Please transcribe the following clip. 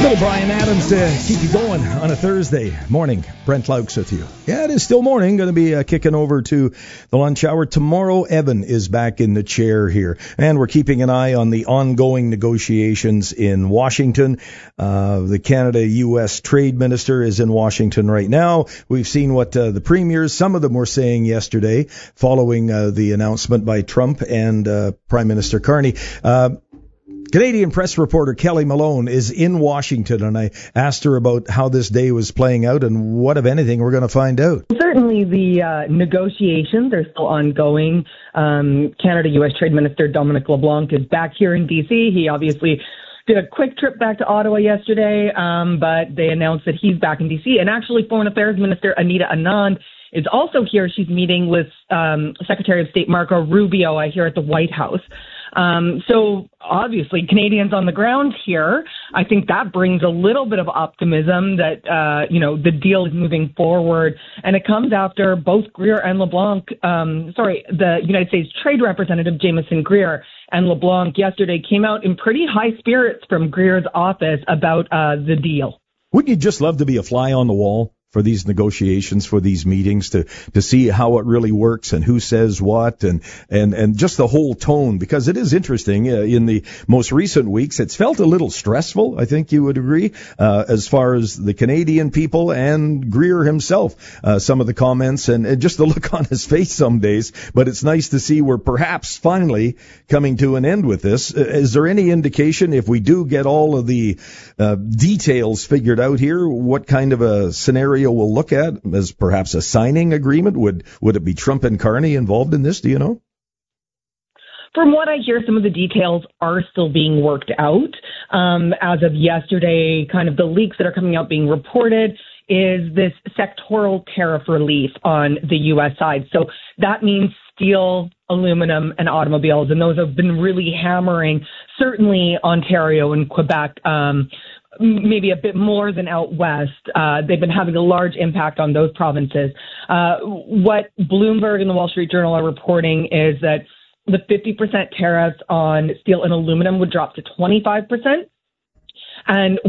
Little Brian Adams to keep you going on a Thursday morning. Brent Laux with you. Yeah, it is still morning. Going to be kicking over to the lunch hour. Tomorrow, Evan is back in the chair here. And we're keeping an eye on the ongoing negotiations in Washington. The Canada-U.S. Trade Minister is in Washington right now. We've seen what the premiers, some of them were saying yesterday, following the announcement by Trump and Prime Minister Carney. Canadian press reporter Kelly Malone is in Washington, and I asked her about how this day was playing out and what, if anything, we're going to find out. Certainly the negotiations are still ongoing. Canada-U.S. Trade Minister Dominic LeBlanc is back here in D.C. He obviously did a quick trip back to Ottawa yesterday, but they announced that he's back in D.C. And actually, Foreign Affairs Minister Anita Anand is also here. She's meeting with Secretary of State Marco Rubio, I hear, at the White House. So obviously Canadians on the ground here, I think that brings a little bit of optimism that, the deal is moving forward. And it comes after both Greer and LeBlanc, the United States Trade Representative Jameson Greer and LeBlanc yesterday came out in pretty high spirits from Greer's office about the deal. Wouldn't you just love to be a fly on the wall for these negotiations, for these meetings, to see how it really works and who says what and just the whole tone? Because it is interesting. In the most recent weeks, it's felt a little stressful, I think you would agree, as far as the Canadian people and Greer himself, some of the comments and just the look on his face some days. But it's nice to see we're perhaps finally coming to an end with this. Is there any indication, if we do get all of the details figured out here, what kind of a scenario we'll look at as perhaps a signing agreement? Would it be Trump and Carney involved in this? Do you know? From what I hear, some of the details are still being worked out. As of yesterday, kind of the leaks that are coming out being reported is this sectoral tariff relief on the U.S. side. So that means steel, aluminum, and automobiles, and those have been really hammering, certainly Ontario and Quebec, maybe a bit more than out west. They've been having a large impact on those provinces. What Bloomberg and the Wall Street Journal are reporting is that the 50% tariffs on steel and aluminum would drop to 25%. And